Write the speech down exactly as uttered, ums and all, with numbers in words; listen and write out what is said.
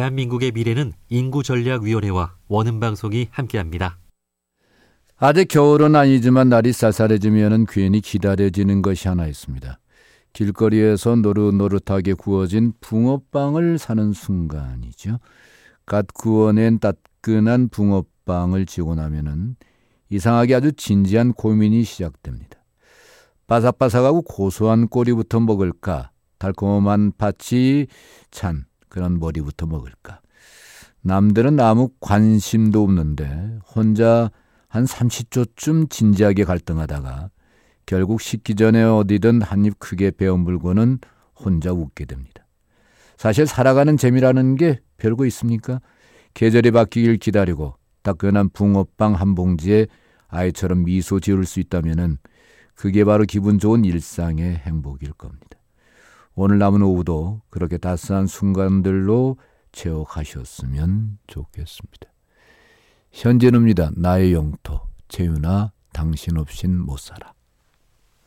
대한민국의 미래는 인구전략위원회와 원음방송이 함께합니다. 아직 겨울은 아니지만 날이 쌀쌀해지면 괜히 기다려지는 것이 하나 있습니다. 길거리에서 노릇노릇하게 구워진 붕어빵을 사는 순간이죠. 갓 구워낸 따끈한 붕어빵을 지고 나면은 이상하게 아주 진지한 고민이 시작됩니다. 바삭바삭하고 고소한 꼬리부터 먹을까? 달콤한 팥이 찬 그런 머리부터 먹을까? 남들은 아무 관심도 없는데 혼자 한 삼십 초쯤 진지하게 갈등하다가 결국 식기 전에 어디든 한 입 크게 베어 물고는 혼자 웃게 됩니다. 사실 살아가는 재미라는 게 별거 있습니까? 계절이 바뀌길 기다리고 따끈한 붕어빵 한 봉지에 아이처럼 미소 지을 수 있다면은 그게 바로 기분 좋은 일상의 행복일 겁니다. 오늘 남은 오후도 그렇게 따스한 순간들로 채워가셨으면 좋겠습니다. 현진우입니다. 나의 영토. 재윤아, 당신 없인 못 살아.